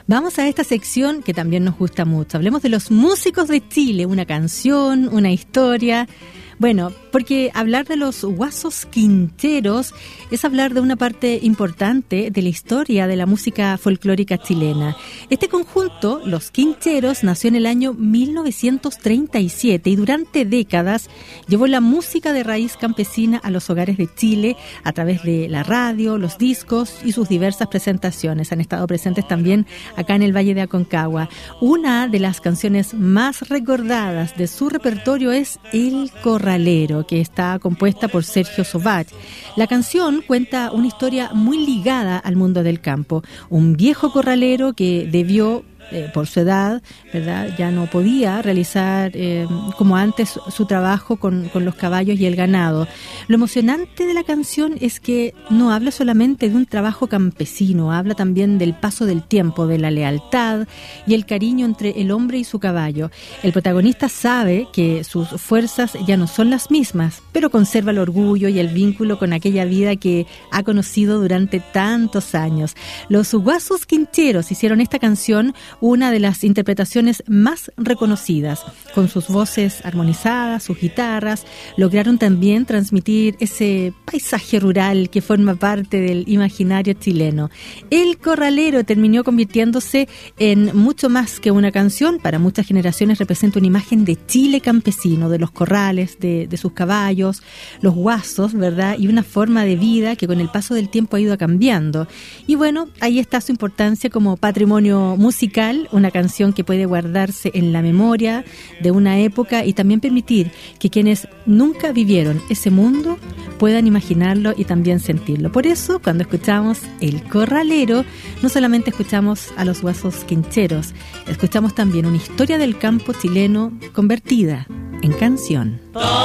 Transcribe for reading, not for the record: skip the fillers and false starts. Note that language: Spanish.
Vamos a esta sección que también nos gusta mucho. Hablemos de los músicos de Chile, una canción, una historia. Bueno, porque hablar de los Guasos Quinteros es hablar de una parte importante de la historia de la música folclórica chilena. Este conjunto, Los Quinteros, nació en el año 1937 y durante décadas llevó la música de raíz campesina a los hogares de Chile a través de la radio, los discos y sus diversas presentaciones. Han estado presentes también acá en el Valle de Aconcagua. Una de las canciones más recordadas de su repertorio es El Corralero, que está compuesta por Sergio Sovach. La canción cuenta una historia muy ligada al mundo del campo. Un viejo corralero que debió, por su edad, ¿verdad?, ya no podía realizar como antes su trabajo con los caballos y el ganado. Lo emocionante de la canción es que no habla solamente de un trabajo campesino, habla también del paso del tiempo, de la lealtad y el cariño entre el hombre y su caballo. El protagonista sabe que sus fuerzas ya no son las mismas, pero conserva el orgullo y el vínculo con aquella vida que ha conocido durante tantos años. Los Guasos Quinteros hicieron esta canción una de las interpretaciones más reconocidas. Con sus voces armonizadas, sus guitarras, lograron también transmitir ese paisaje rural que forma parte del imaginario chileno. El Corralero terminó convirtiéndose en mucho más que una canción. Para muchas generaciones representa una imagen de Chile campesino, de los corrales, de sus caballos, los guasos, ¿verdad? Y una forma de vida que con el paso del tiempo ha ido cambiando. Y bueno, ahí está su importancia como patrimonio musical, una canción que puede guardarse en la memoria de una época y también permitir que quienes nunca vivieron ese mundo puedan imaginarlo y también sentirlo. Por eso, cuando escuchamos El Corralero, no solamente escuchamos a los Guasos Quinteros, escuchamos también una historia del campo chileno convertida en canción.